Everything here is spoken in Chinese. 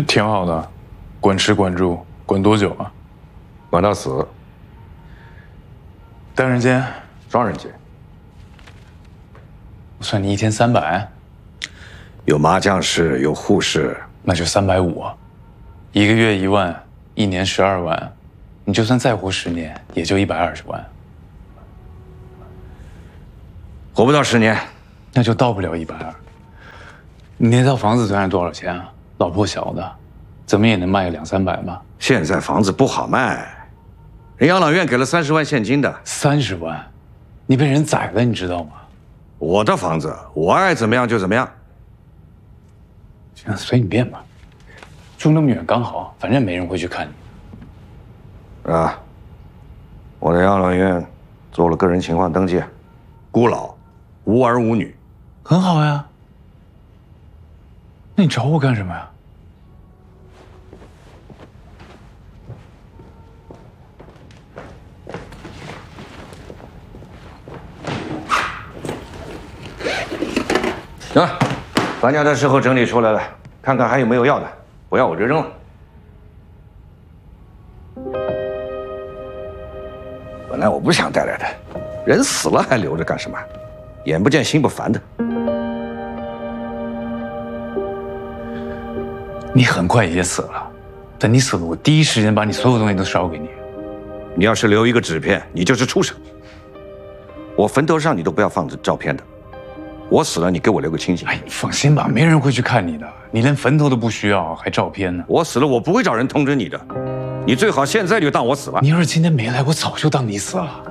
挺好的，管吃管住，管多久啊？ 管到死。 单人间， 双人间。 我算你一天300， 有麻将室，有护士， 那就350，一个月1万，一年12万，你就算再活10年，也就120万， 活不到10年， 那就到不了120。你那套房子算是多少钱啊？老破小的，怎么也能卖个200、300吧？ 现在房子不好卖，人养老院给了30万现金的。 30万，你被人宰了，你知道吗？ 我的房子，我爱怎么样就怎么样。 行，随你便吧。住那么远刚好，反正没人会去看你。 啊，我在养老院做了个人情况登记，孤老，无儿无女， 很好呀。那你找我干什么呀？ 行，搬家的时候整理出来了，看看还有没有要的，不要我就扔了。本来我不想带来的，人死了还留着干什么？眼不见心不烦的。 你很快也死了，等你死了，我第一时间把你所有东西都烧给你。 你要是留一个纸片，你就是畜生。我坟头上你都不要放着照片的。我死了，你给我留个清醒。 哎，你放心吧，没人会去看你的，你连坟头都不需要，还照片呢。 我死了，我不会找人通知你的。你最好现在就当我死了。 你要是今天没来，我早就当你死了。